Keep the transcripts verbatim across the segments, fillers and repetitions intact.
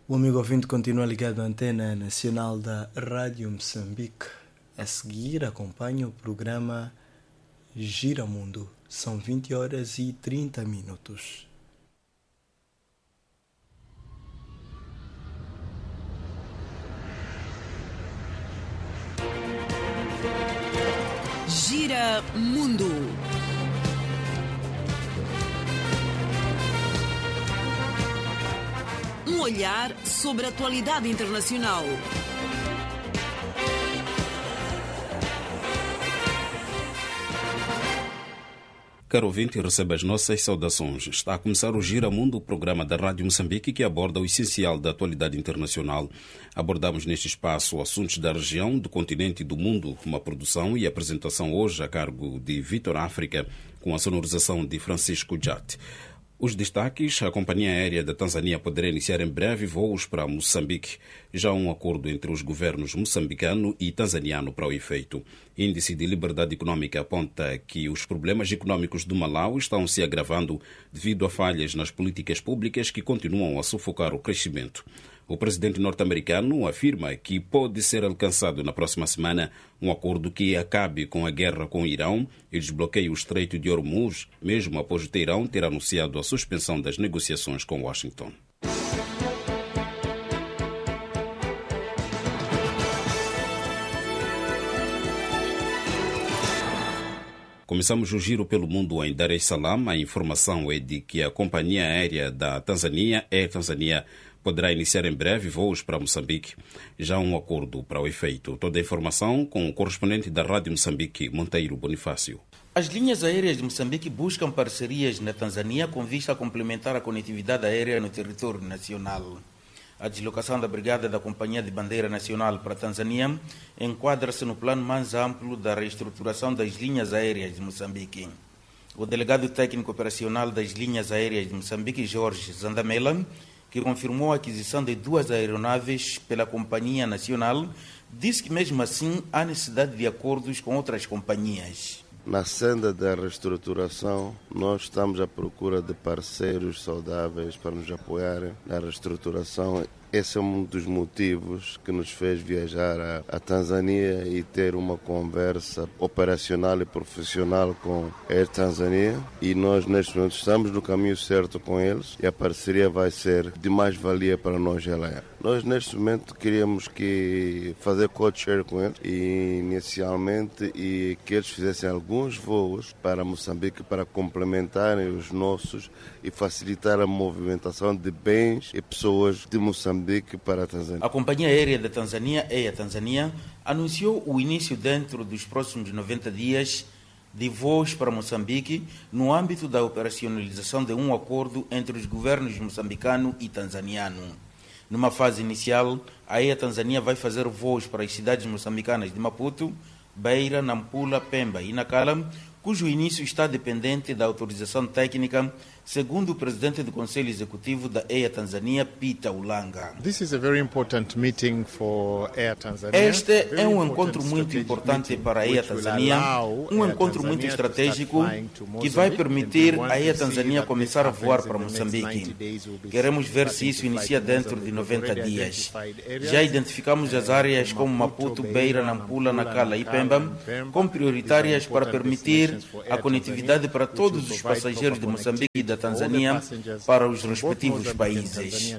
O amigo ouvinte continua ligado à antena nacional da Rádio Moçambique. A seguir, acompanha o programa Gira Mundo. São vinte horas e trinta minutos. Gira Mundo. Um olhar sobre a atualidade internacional. Caro ouvinte, receba as nossas saudações. Está a começar o Gira Mundo, o programa da Rádio Moçambique que aborda o essencial da atualidade internacional. Abordamos neste espaço assuntos da região, do continente e do mundo, uma produção e apresentação hoje a cargo de Vitor África, com a sonorização de Francisco Jat. Os destaques: a Companhia Aérea da Tanzânia poderá iniciar em breve voos para Moçambique. Já há um acordo entre os governos moçambicano e tanzaniano para o efeito. Índice de Liberdade Econômica aponta que os problemas econômicos do Malau estão se agravando devido a falhas nas políticas públicas que continuam a sufocar o crescimento. O presidente norte-americano afirma que pode ser alcançado na próxima semana um acordo que acabe com a guerra com o Irão e desbloqueie o Estreito de Hormuz, mesmo após o Teherão ter anunciado a suspensão das negociações com Washington. Começamos o giro pelo mundo em Dar es Salaam. A informação é de que a Companhia Aérea da Tanzânia, Air Tanzania, poderá iniciar em breve voos para Moçambique. Já há um acordo para o efeito. Toda a informação com o correspondente da Rádio Moçambique, Monteiro Bonifácio. As linhas aéreas de Moçambique buscam parcerias na Tanzânia com vista a complementar a conectividade aérea no território nacional. A deslocação da Brigada da Companhia de Bandeira Nacional para a Tanzânia enquadra-se no plano mais amplo da reestruturação das linhas aéreas de Moçambique. O delegado técnico operacional das linhas aéreas de Moçambique, Jorge Zandamela, que confirmou a aquisição de duas aeronaves pela Companhia Nacional, disse que mesmo assim há necessidade de acordos com outras companhias. Na senda da reestruturação, nós estamos à procura de parceiros saudáveis para nos apoiar na reestruturação. Esse é um dos motivos que nos fez viajar à, à Tanzânia e ter uma conversa operacional e profissional com a Air Tanzania. E nós, neste momento, estamos no caminho certo com eles e a parceria vai ser de mais valia para nós e ela. Nós, neste momento, queríamos que fazer code-share com eles e, inicialmente e que eles fizessem alguns voos para Moçambique para complementarem os nossos e facilitar a movimentação de bens e pessoas de Moçambique para a Tanzânia. A Companhia Aérea da Tanzânia, Air Tanzania, anunciou o início dentro dos próximos noventa dias de voos para Moçambique no âmbito da operacionalização de um acordo entre os governos moçambicano e tanzaniano. Numa fase inicial, a Air Tanzania vai fazer voos para as cidades moçambicanas de Maputo, Beira, Nampula, Pemba e Nacala, cujo início está dependente da autorização técnica, segundo o presidente do Conselho Executivo da Air Tanzania, Peter Ulanga. This is a very important meeting for Air Tanzania. Este é um encontro muito importante para a Air Tanzania, um encontro muito estratégico que vai permitir a Air Tanzania começar a voar para Moçambique. Queremos ver se isso inicia dentro de noventa dias. Já identificamos as áreas como Maputo, Beira, Nampula, Nacala e Pemba como prioritárias para permitir a conectividade para todos os passageiros de Moçambique e da Tanzânia para os respectivos países.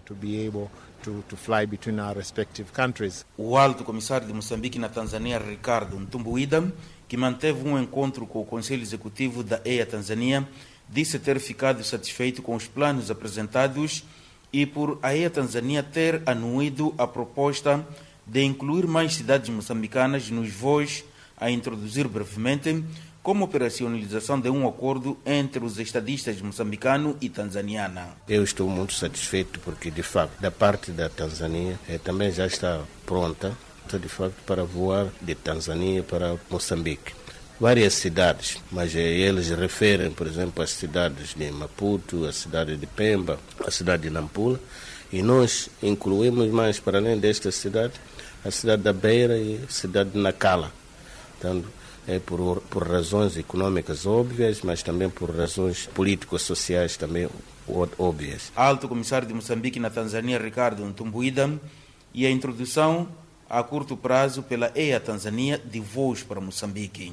O alto comissário de Moçambique na Tanzânia, Ricardo Ntumbuida, que manteve um encontro com o Conselho Executivo da Air Tanzania, disse ter ficado satisfeito com os planos apresentados e por a Air Tanzania ter anuído a proposta de incluir mais cidades moçambicanas nos voos a introduzir brevemente, como operacionalização de um acordo entre os estadistas moçambicano e tanzaniana. Eu estou muito satisfeito porque, de facto, da parte da Tanzânia eh, também já está pronta, de facto, para voar de Tanzânia para Moçambique. Várias cidades, mas eh, eles referem, por exemplo, as cidades de Maputo, a cidade de Pemba, a cidade de Nampula, e nós incluímos mais, para além desta cidade, a cidade da Beira e a cidade de Nacala. Então, é por, por razões econômicas óbvias, mas também por razões político-sociais também óbvias. Alto Comissário de Moçambique na Tanzânia, Ricardo Ntumbuida, e a introdução a curto prazo pela E A Tanzânia de voos para Moçambique.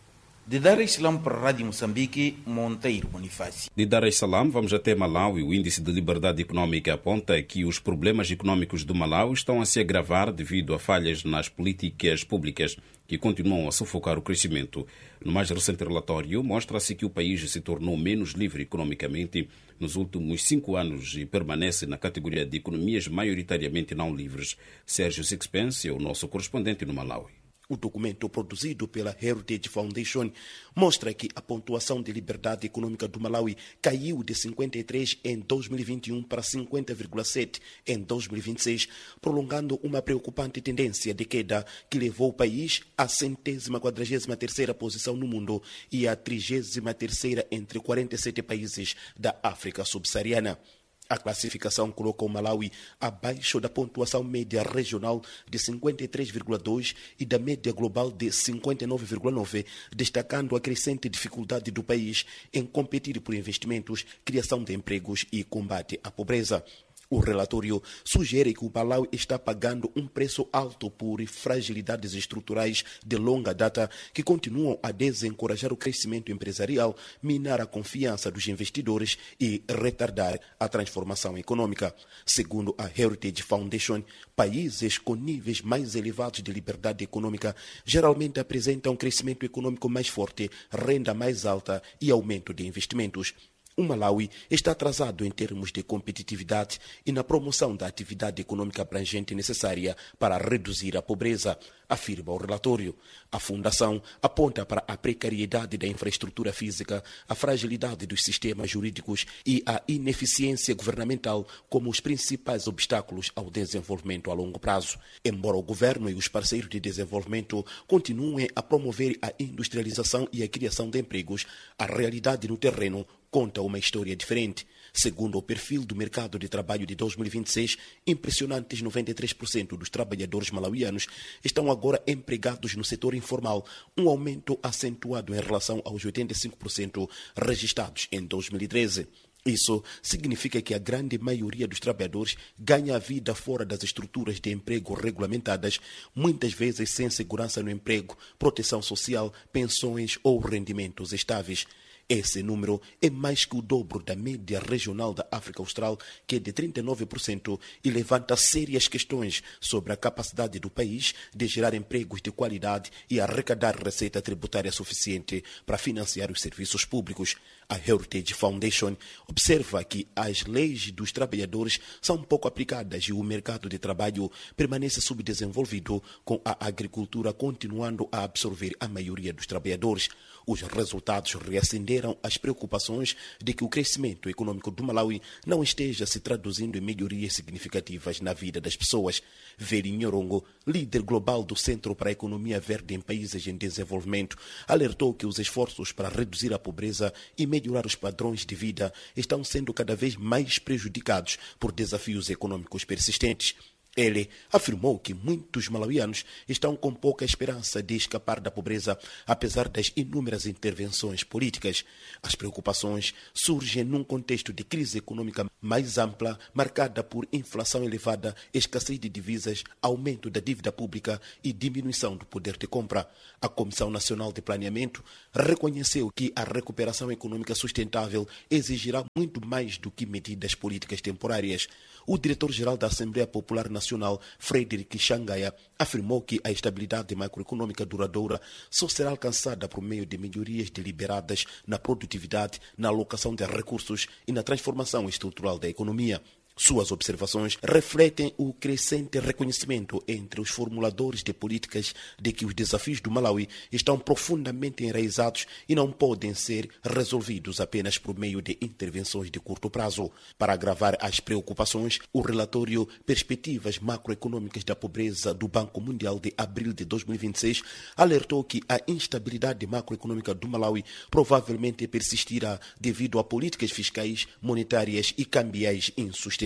De Dar es Salaam para a Rádio Moçambique, Monteiro Bonifácio. De Dar es Salaam, vamos até Malawi. O Índice de Liberdade Econômica aponta que os problemas econômicos do Malawi estão a se agravar devido a falhas nas políticas públicas que continuam a sufocar o crescimento. No mais recente relatório, mostra-se que o país se tornou menos livre economicamente nos últimos cinco anos e permanece na categoria de economias maioritariamente não livres. Sérgio Sixpence é o nosso correspondente no Malawi. O documento produzido pela Heritage Foundation mostra que a pontuação de liberdade econômica do Malawi caiu de cinquenta e três em dois mil e vinte e um para cinquenta vírgula sete em dois mil e vinte e seis, prolongando uma preocupante tendência de queda que levou o país à centésima quadragésima terceira posição no mundo e à trigésima terceira entre quarenta e sete países da África subsaariana. A classificação coloca o Malawi abaixo da pontuação média regional de cinquenta e três vírgula dois e da média global de cinquenta e nove vírgula nove, destacando a crescente dificuldade do país em competir por investimentos, criação de empregos e combate à pobreza. O relatório sugere que o Malawi está pagando um preço alto por fragilidades estruturais de longa data que continuam a desencorajar o crescimento empresarial, minar a confiança dos investidores e retardar a transformação econômica. Segundo a Heritage Foundation, países com níveis mais elevados de liberdade econômica geralmente apresentam um crescimento econômico mais forte, renda mais alta e aumento de investimentos. O Malawi está atrasado em termos de competitividade e na promoção da atividade econômica abrangente necessária para reduzir a pobreza, afirma o relatório. A Fundação aponta para a precariedade da infraestrutura física, a fragilidade dos sistemas jurídicos e a ineficiência governamental como os principais obstáculos ao desenvolvimento a longo prazo. Embora o governo e os parceiros de desenvolvimento continuem a promover a industrialização e a criação de empregos, a realidade no terreno conta uma história diferente. Segundo o perfil do mercado de trabalho de dois mil e vinte e seis, impressionantes noventa e três por cento dos trabalhadores malauianos estão agora empregados no setor informal, um aumento acentuado em relação aos oitenta e cinco por cento registrados em dois mil e treze. Isso significa que a grande maioria dos trabalhadores ganha a vida fora das estruturas de emprego regulamentadas, muitas vezes sem segurança no emprego, proteção social, pensões ou rendimentos estáveis. Esse número é mais que o dobro da média regional da África Austral, que é de trinta e nove por cento, e levanta sérias questões sobre a capacidade do país de gerar empregos de qualidade e arrecadar receita tributária suficiente para financiar os serviços públicos. A Heritage Foundation observa que as leis dos trabalhadores são pouco aplicadas e o mercado de trabalho permanece subdesenvolvido, com a agricultura continuando a absorver a maioria dos trabalhadores. Os resultados reacenderam as preocupações de que o crescimento econômico do Malawi não esteja se traduzindo em melhorias significativas na vida das pessoas. Veri Nhorongo, líder global do Centro para a Economia Verde em Países em Desenvolvimento, alertou que os esforços para reduzir a pobreza e melhorar os padrões de vida estão sendo cada vez mais prejudicados por desafios econômicos persistentes. Ele afirmou que muitos malauianos estão com pouca esperança de escapar da pobreza, apesar das inúmeras intervenções políticas. As preocupações surgem num contexto de crise econômica mais ampla, marcada por inflação elevada, escassez de divisas, aumento da dívida pública e diminuição do poder de compra. A Comissão Nacional de Planeamento reconheceu que a recuperação econômica sustentável exigirá muito mais do que medidas políticas temporárias. O diretor-geral da Assembleia Popular Nacional, Frederick Xangaia, afirmou que a estabilidade macroeconômica duradoura só será alcançada por meio de melhorias deliberadas na produtividade, na alocação de recursos e na transformação estrutural da economia. Suas observações refletem o crescente reconhecimento entre os formuladores de políticas de que os desafios do Malawi estão profundamente enraizados e não podem ser resolvidos apenas por meio de intervenções de curto prazo. Para agravar as preocupações, o relatório Perspectivas Macroeconômicas da Pobreza do Banco Mundial de abril de dois mil e vinte e seis alertou que a instabilidade macroeconômica do Malawi provavelmente persistirá devido a políticas fiscais, monetárias e cambiais insustentáveis.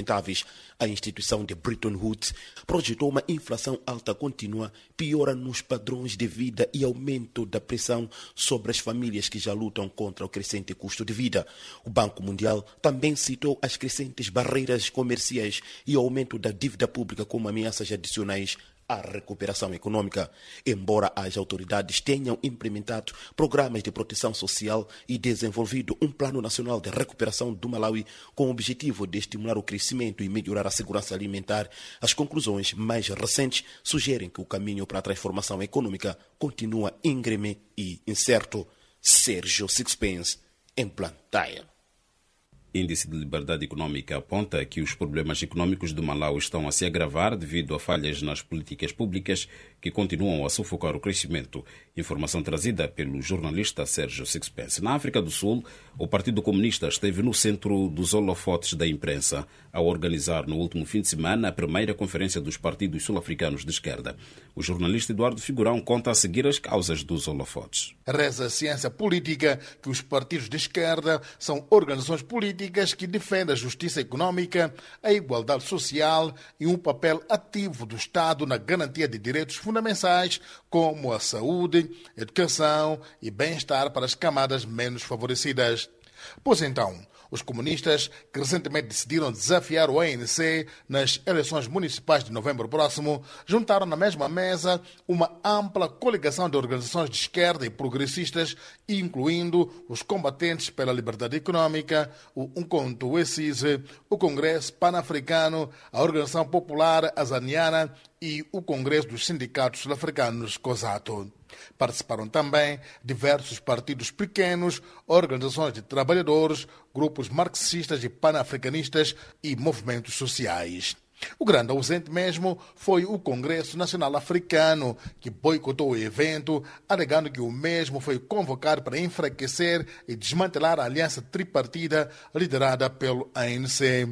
sustentáveis. A instituição de Bretton Woods projetou uma inflação alta contínua, piora nos padrões de vida e aumento da pressão sobre as famílias que já lutam contra o crescente custo de vida. O Banco Mundial também citou as crescentes barreiras comerciais e o aumento da dívida pública como ameaças adicionais à recuperação econômica. Embora as autoridades tenham implementado programas de proteção social e desenvolvido um Plano Nacional de Recuperação do Malawi com o objetivo de estimular o crescimento e melhorar a segurança alimentar, as conclusões mais recentes sugerem que o caminho para a transformação econômica continua íngreme e incerto. Sérgio Sixpence, em Blantyre. Índice de Liberdade Econômica aponta que os problemas econômicos do Malawi estão a se agravar devido a falhas nas políticas públicas que continuam a sufocar o crescimento. Informação trazida pelo jornalista Sérgio Sixpence. Na África do Sul, o Partido Comunista esteve no centro dos holofotes da imprensa ao organizar no último fim de semana a primeira conferência dos partidos sul-africanos de esquerda. O jornalista Eduardo Figurão conta a seguir as causas dos holofotes. Reza a ciência política que os partidos de esquerda são organizações políticas que defendem a justiça econômica, a igualdade social e um papel ativo do Estado na garantia de direitos fundamentais como a saúde, educação e bem-estar para as camadas menos favorecidas. Pois então, os comunistas, que recentemente decidiram desafiar o A N C nas eleições municipais de novembro próximo, juntaram na mesma mesa uma ampla coligação de organizações de esquerda e progressistas, incluindo os combatentes pela liberdade econômica, o Umkhonto we Sizwe, o Congresso Pan-Africano, a Organização Popular Azaniana e o Congresso dos Sindicatos Sul-Africanos, COSATU. Participaram também diversos partidos pequenos, organizações de trabalhadores, grupos marxistas e panafricanistas e movimentos sociais. O grande ausente mesmo foi o Congresso Nacional Africano, que boicotou o evento, alegando que o mesmo foi convocado para enfraquecer e desmantelar a aliança tripartida liderada pelo A N C.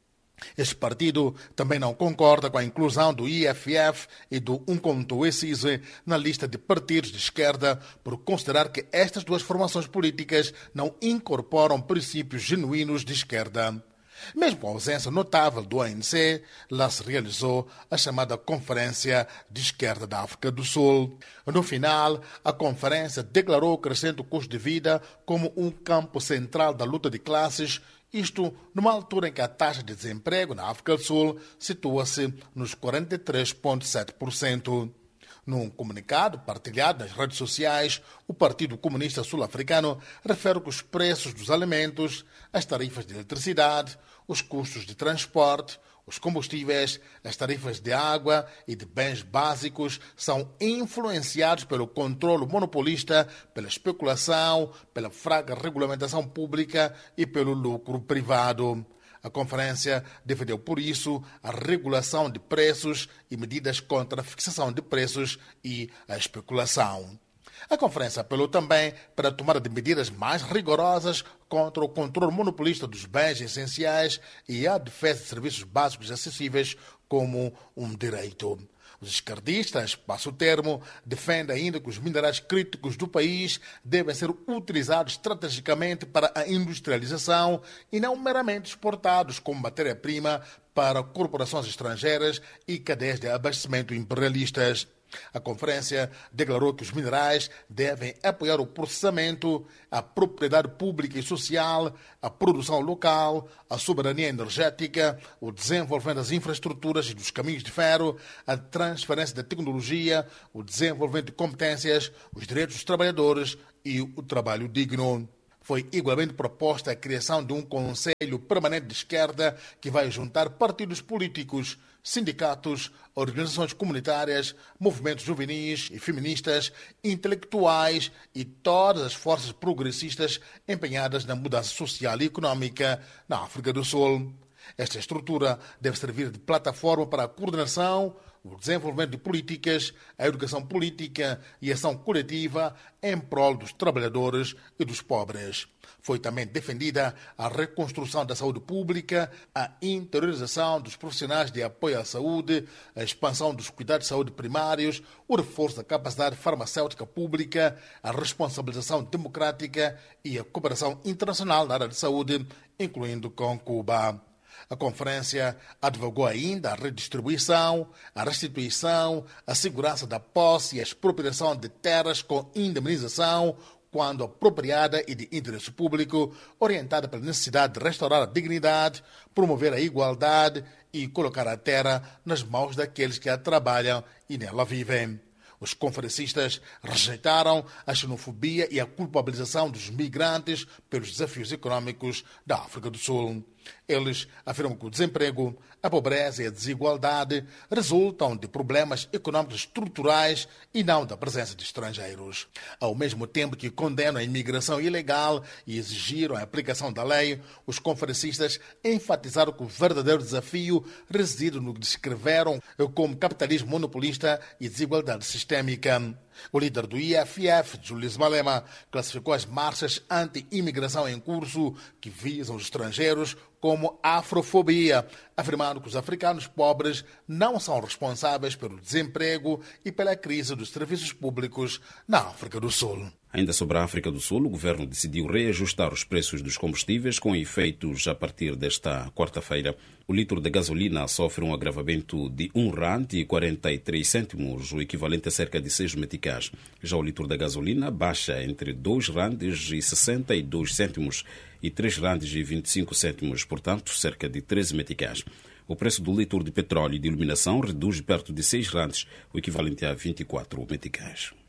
Este partido também não concorda com a inclusão do I F F e do Umkhonto we Sizwe na lista de partidos de esquerda por considerar que estas duas formações políticas não incorporam princípios genuínos de esquerda. Mesmo com a ausência notável do A N C, lá se realizou a chamada Conferência de Esquerda da África do Sul. No final, a conferência declarou o crescente custo de vida como um campo central da luta de classes, isto numa altura em que a taxa de desemprego na África do Sul situa-se nos quarenta e três vírgula sete por cento. Num comunicado partilhado nas redes sociais, o Partido Comunista Sul-Africano refere que os preços dos alimentos, as tarifas de eletricidade, os custos de transporte, os combustíveis, as tarifas de água e de bens básicos são influenciados pelo controle monopolista, pela especulação, pela fraca regulamentação pública e pelo lucro privado. A conferência defendeu, por isso, a regulação de preços e medidas contra a fixação de preços e a especulação. A conferência apelou também para a tomada de medidas mais rigorosas contra o controle monopolista dos bens essenciais e a defesa de serviços básicos acessíveis como um direito. Os esquerdistas, passo o termo, defendem ainda que os minerais críticos do país devem ser utilizados estrategicamente para a industrialização e não meramente exportados como matéria-prima para corporações estrangeiras e cadeias de abastecimento imperialistas. A conferência declarou que os minerais devem apoiar o processamento, a propriedade pública e social, a produção local, a soberania energética, o desenvolvimento das infraestruturas e dos caminhos de ferro, a transferência da tecnologia, o desenvolvimento de competências, os direitos dos trabalhadores e o trabalho digno. Foi igualmente proposta a criação de um Conselho Permanente de Esquerda que vai juntar partidos políticos, sindicatos, organizações comunitárias, movimentos juvenis e feministas, intelectuais e todas as forças progressistas empenhadas na mudança social e econômica na África do Sul. Esta estrutura deve servir de plataforma para a coordenação, o desenvolvimento de políticas, a educação política e a ação coletiva em prol dos trabalhadores e dos pobres. Foi também defendida a reconstrução da saúde pública, a interiorização dos profissionais de apoio à saúde, a expansão dos cuidados de saúde primários, o reforço da capacidade farmacêutica pública, a responsabilização democrática e a cooperação internacional na área de saúde, incluindo com Cuba. A conferência advogou ainda a redistribuição, a restituição, a segurança da posse e a expropriação de terras com indemnização, quando apropriada e de interesse público, orientada pela necessidade de restaurar a dignidade, promover a igualdade e colocar a terra nas mãos daqueles que a trabalham e nela vivem. Os conferencistas rejeitaram a xenofobia e a culpabilização dos migrantes pelos desafios econômicos da África do Sul. Eles afirmam que o desemprego, a pobreza e a desigualdade resultam de problemas econômicos estruturais e não da presença de estrangeiros. Ao mesmo tempo que condenam a imigração ilegal e exigiram a aplicação da lei, os conferencistas enfatizaram que o verdadeiro desafio reside no que descreveram como capitalismo monopolista e desigualdade sistêmica. O líder do I F F, Julius Malema, classificou as marchas anti-imigração em curso que visam os estrangeiros como afrofobia, afirmando que os africanos pobres não são responsáveis pelo desemprego e pela crise dos serviços públicos na África do Sul. Ainda sobre a África do Sul, o governo decidiu reajustar os preços dos combustíveis com efeitos a partir desta quarta-feira. O litro de gasolina sofre um agravamento de um rand e quarenta e três cêntimos, o equivalente a cerca de seis meticais. Já o litro da gasolina baixa entre dois randes e sessenta e dois cêntimos e três randes e vinte e cinco cêntimos, portanto, cerca de treze meticais. O preço do litro de petróleo e de iluminação reduz perto de seis randes, o equivalente a vinte e quatro meticais.